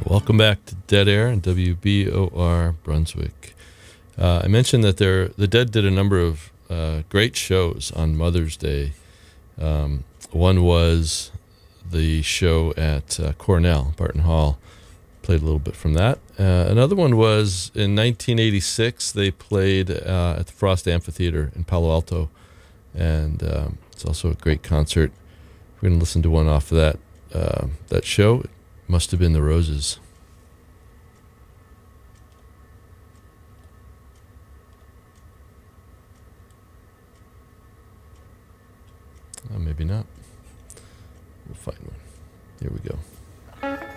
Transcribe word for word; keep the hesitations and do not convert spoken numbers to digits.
Welcome back to Dead Air and W B O R Brunswick. Uh, I mentioned that there, the Dead did a number of uh, great shows on Mother's Day. Um, one was the show at uh, Cornell, Barton Hall. Played a little bit from that. Uh, another one was in nineteen eighty-six. They played uh, at the Frost Amphitheater in Palo Alto, and um, it's also a great concert. We're going to listen to one off of that uh, that show. It must have been the Roses. Oh, maybe not.